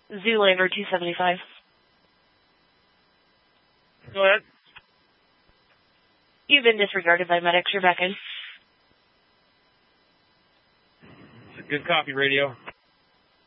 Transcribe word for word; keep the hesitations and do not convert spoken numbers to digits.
Zoolander two seventy-five. Go ahead. You've been disregarded by medics. You're back in. Good copy, radio.